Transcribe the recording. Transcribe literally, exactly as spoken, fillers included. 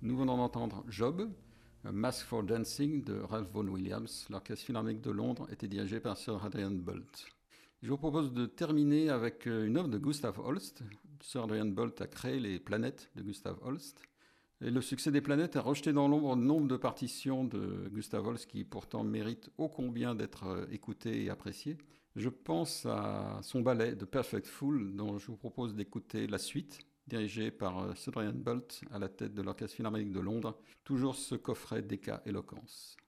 Nous venons d'entendre Job, A Mask for Dancing de Ralph Vaughan Williams. L'Orchestre Philharmonique de Londres était dirigé par Sir Adrian Boult. Je vous propose de terminer avec une œuvre de Gustav Holst. Sir Adrian Boult a créé les planètes de Gustav Holst. Et le succès des planètes a rejeté dans l'ombre nombre de partitions de Gustav Holst qui pourtant méritent ô combien d'être écoutées et appréciées. Je pense à son ballet The Perfect Fool dont je vous propose d'écouter la suite, dirigée par Sir Adrian Boult à la tête de l'Orchestre Philharmonique de Londres. Toujours ce coffret d'Eka Éloquence.